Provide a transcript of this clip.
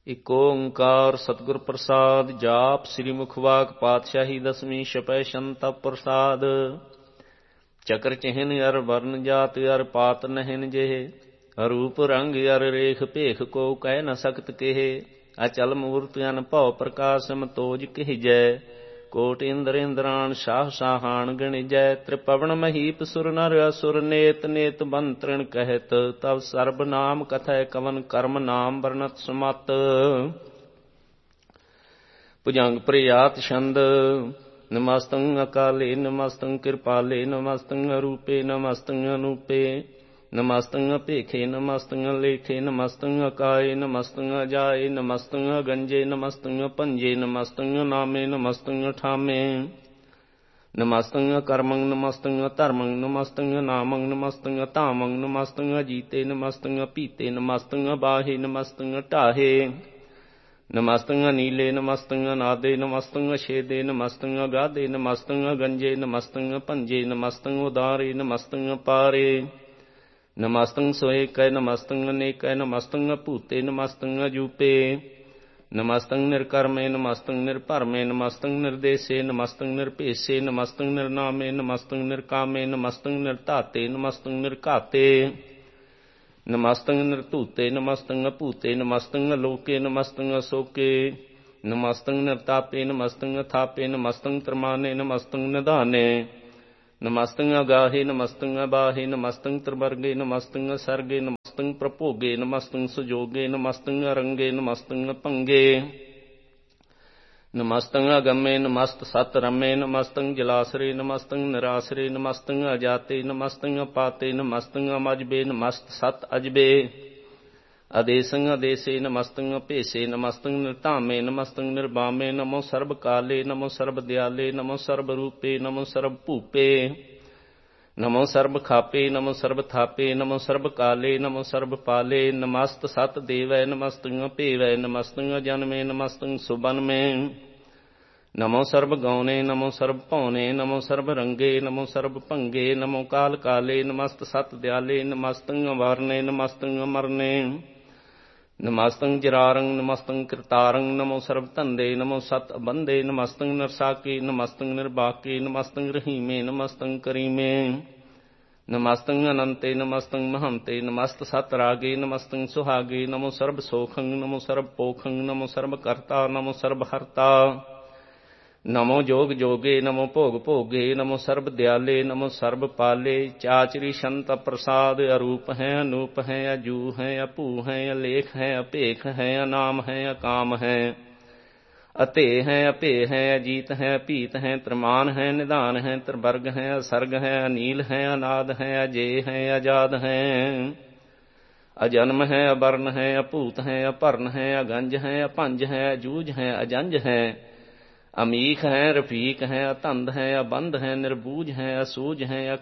ਇਕ ਓੰਕਾਰ ਸਤਿਗੁਰ ਪ੍ਰਸਾਦ। ਜਾਪ ਸ੍ਰੀ ਮੁਖਵਾਕ ਪਾਤਸ਼ਾਹੀ ਦਸਵੀਂ ਛਪੈ ਸ਼ੰਤਾ ਪ੍ਰਸਾਦ। ਚਕਰ ਚਿਹਨ ਅਰ ਵਰਨ ਜਾਤ ਅਰ ਪਾਤ ਨਹਿਨ ਜਿਹੇ, ਰੂਪ ਰੰਗ ਅਰ ਰੇਖ ਭੇਖ ਕੋ ਕਹਿ ਨ ਸਕਤ ਕੇਹੇ। ਅਚਲ ਮੂਰਤ ਅਨ ਭਉ ਪ੍ਰਕਾਸ਼ ਮਤੋਜ ਕਹਿਜੈ, ਕੋਟ ਇੰਦਰ ਇੰਦਰਾਣ ਸ਼ਾਹ ਸ਼ਾਹਾਨ ਗਣਿਜੈ। ਤ੍ਰਿਪਵਨ ਮਹੀਪ ਸੁਰ ਨਰ ਅਸੁਰ ਨੇਤ ਨੇਤ ਬੰਤ੍ਰਿਣ ਕਹਿਤ, ਤਵ ਸਰਬ ਨਾਮ ਕਥੈ ਕਵਨ ਕਰਮ ਨਾਮ ਵਰਨਤ ਸਮਤ। ਭੁਜੰਗ ਪ੍ਰਿਆਤ ਛੰਦ। ਨਮਸਤੰ ਅਕਾਲੇ ਨਮਸਤੰ ਕਿਰਪਾਲੇ ਨਮਸਤੰ ਅਰੂਪੇ ਨਮਸਤੰ ਅਨੂਪੇ, ਨਮਸਤੰ ਅਭੇਖੇ ਨਮਸਤੰ ਲੇਖੇ ਨਮਸਤੰ ਅਕਾਏ ਨਮਸਤੰ ਅਜਾਏ ਨਮਸਤੰ ਅਗੰਜੇ ਨਮਸਤੰ ਭੰਜੇ ਨਮਸਤੰ ਨਾਮੇ ਨਮਸਤੰ ਠਾਮੇ, ਨਮਸਤੰ ਕਰਮੰ ਨਮਸਤੰ ਧਰਮੰ ਨਮਸਤੰ ਨਾਮੰ ਨਮਸਤੰ ਧਾਮੰ ਨਮਸਤੰ ਅਜੀਤੇ ਨਮਸਤੰ ਪੀਤੇ ਨਮਸਤੰ ਬਾਹੇ ਨਮਸਤੰ ਢਾਹੇ, ਨਮਸਤੰ ਨੀਲੇ ਨਮਸਤੰ ਨਾਦੇ ਨਮਸਤੰ ਛੇਦੇ ਨਮਸਤੰ ਅਗਾਧੇ ਨਮਸਤੰ ਅਗੰਜੇ ਨਮਸਤੰ ਭੰਜੇ ਨਮਸਤੰ ਉਦਾਰੇ ਨਮਸਤੰ ਪਾਰੇ, ਨਮਸਤੰ ਸੋਏਕੈ ਨਮਸਤੰ ਅਨੇਕੈ ਨਮਸਤੰ ਭੂਤੇ ਨਮਸਤੰ ਅਜੂਪੇ, ਨਮਸਤੰ ਨਿਰਕਰਮੇ ਨਮਸਤੰ ਨਿਰਭਰਮੇ ਨਮਸਤੰ ਨਿਰਦੇਸੇ ਨਮਸਤੰ ਨਿਰਭੇਸੇ ਨਮਸਤੰ ਨਿਰਨਾਮੇ ਨਮਸਤੰ ਨਿਰਕਾਮੇ ਨਮਸਤੰ ਨਿਰਧਾਤੇ ਨਮਸਤੰ ਨਿਰਘਾਤੇ, ਨਮਸਤੰ ਨਿਰਧੂਤੇ ਨਮਸਤੰ ਅਭੂਤੇ ਨਮਸਤੰ ਅਲੋਕੇ ਨਮਸਤੰ ਅਸੋਕੇ, ਨਮਸਤੰ ਨਿਰਤਾਪੇ ਨਮਸਤੰ ਅਥਾਪੇ ਨਮਸਤੰ ਤਰਮਾਨੇ ਨਮਸਤੰ ਨਿਧਾਨੇ, ਨਮਸਤੰ ਅਗਾਹੇ ਨਮਸਤੰ ਅਬਾਹੇ ਨਮਸਤੰ ਤ੍ਰਿਵਰਗੇ ਨਮਸਤੰ ਅਸਰਗੇ ਨਮਸਤੰ ਪ੍ਰਭੋਗੇ ਨਮਸਤੰ ਸੁਜੋਗੇ ਨਮਸਤੰ ਅਰੰਗੇ ਨਮਸਤੰ ਭੰਗੇ, ਨਮਸਤੰ ਅਗੰਮੇ ਨਮਸਤ ਸਤ ਰਮੇ ਨਮਸਤੰ ਜਲਾਸਰੇ ਨਮਸਤੰ ਨਿਰਾਸਰੇ ਨਮਸਤੰ ਅਜਾਤੇ ਨਮਸਤੰ ਅਪਾਤੇ ਨਮਸਤੰ ਅਮਜਬੇ ਨਮਸਤ ਸਤ ਅਜਬੇ, ਅਦੇਸੰ ਅਦੇਸੇ ਨਮਸਤੰ ਅਭੇਸੇ ਨਮਸਤੰ ਨਿਰਧਾਮੇ ਨਮਸਤੰ ਨਿਰਬਾਮੇ, ਨਮੋ ਸਰਬ ਕਾਲੇ ਨਮੋ ਸਰਬ ਦਿਆਲੇ ਨਮੋ ਸਰਬ ਰੂਪੇ ਨਮੋ ਸਰਬ ਭੂਪੇ, ਨਮੋ ਸਰਬ ਖਾਪੇ ਨਮੋ ਸਰਬ ਥਾਪੇ ਨਮੋ ਸਰਬ ਕਾਲੇ ਨਮੋ ਸਰਬ ਪਾਲੇ, ਨਮਸਤ ਸਤ ਦੇਵੈ ਨਮਸਤੰ ਭੇਵੈ ਨਮਸਤੰ ਜਨਮੇ ਨਮਸਤੰ ਸੁਬਨਮੇ, ਨਮੋ ਸਰਬ ਗੌਨੇ ਨਮੋ ਸਰਬ ਭਉਨੇ ਨਮੋ ਸਰਬ ਰੰਗੇ ਨਮੋ ਸਰਬ ਭੰਗੇ, ਨਮੋ ਕਾਲ ਕਾਲੇ ਨਮਸਤ ਸਤ ਦਿਆਲੇ ਨਮਸਤੰ ਅਵਰਨੇ ਨਮਸਤੰ ਅਮਰਨੇ, ਨਮਸਤੰ ਜਰਾਰੰ ਨਮਸਤੰ ਕਿਰਤਾਰੰ ਨਮੋ ਸਰਬ ਧੰਦੇ ਨਮੋ ਸਤ ਅਬੰਦੇ, ਨਮਸਤੰ ਨਰਸਾਕੇ ਨਮਸਤੰ ਨਿਰਬਾਕੇ ਨਮਸਤੰ ਰਹੀਮੇ ਨਮਸਤੰ ਕਰੀਮੇ, ਨਮਸਤੰ ਅਨੰਤੇ ਨਮਸਤੰ ਮਹੰਤੇ ਨਮਸਤ ਸਤ ਰਾਗੇ ਨਮਸਤੰ ਸੁਹਾਗੇ, ਨਮੋ ਸਰਬ ਸੋਖੰ ਨਮੋ ਸਰਬ ਪੋਖੰ ਨਮੋ ਸਰਬ ਕਰਤਾ ਨਮੋ ਸਰਬ ਹਰਤਾ, ਨਮੋ ਜੋਗ ਜੋਗੇ ਨਮੋ ਭੋਗ ਭੋਗੇ ਨਮੋ ਸਰਬ ਦਿਆਲੇ ਨਮੋ ਸਰਬ ਪਾਲੇ। ਚਾਚਰੀ ਸ਼ੰਤ ਪ੍ਰਸਾਦ। ਅਰੂਪ ਹੈ ਅਨੂਪ ਹੈ ਅਜੂ ਹੈ ਅਭੂ ਹੈ ਅਲੇਖ ਹੈ ਅਭੇਖ ਹੈ ਅਨਾਮ ਹੈ ਅਕਾਮ ਹੈ, ਅਤੇ ਹੈ ਅਭੇ ਹੈ ਅਜੀਤ ਹੈ ਅਭੀਤ ਹੈ, ਤ੍ਰਿਮਾਨ ਹੈ ਨਿਧਾਨ ਹੈ ਤ੍ਰਿਵਰਗ ਹੈ ਅਸਰਗ ਹੈ ਅਨੀਲ ਹੈ ਅਨਾਦ ਹੈ ਅਜੇ ਹੈ ਆਜ਼ਾਦ ਹੈ, ਅਜਨਮ ਹੈ ਅਵਰਨ ਹੈ ਅਭੂਤ ਹੈ ਅਭਰਨ ਹੈ ਅਗੰਜ ਹੈ ਅਭੰਜ ਹੈ ਅਜੂਝ ਹੈ ਅਜੰਜ ਹੈ, ਅਮੀਖ ਹੈ ਰਫੀਕ ਹੈ ਅਤੰਦ ਹੈ ਅਬੰਧ ਹੈ ਨਿਰਬੂਝ ਹੈ ਅਸੂਝ ਹੈ